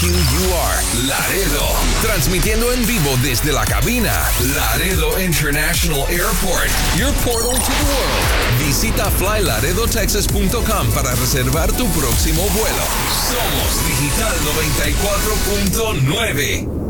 WWR Laredo. Transmitiendo en vivo desde la cabina Laredo International Airport, your portal to the world. Visita flylaredotexas.com para reservar tu próximo vuelo. Somos Digital 94.9.